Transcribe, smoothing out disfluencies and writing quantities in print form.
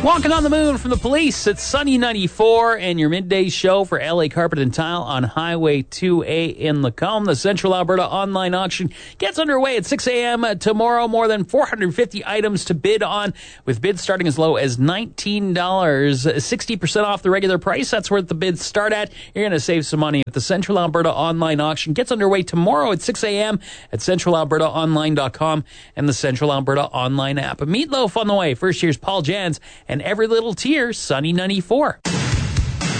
Walking on the Moon from the Police at Sunny 94 and your midday show for LA Carpet and Tile on Highway 2A in Lacombe. The Central Alberta online auction gets underway at 6 a.m. tomorrow. More than 450 items to bid on, with bids starting as low as $19. 60% off the regular price. That's where the bids start at. You're going to save some money. The Central Alberta online auction gets underway tomorrow at 6 a.m. at centralalbertaonline.com and the Central Alberta online app. A Meatloaf on the way. First, here's Paul Jans and Every Little Tear, Sunny 94.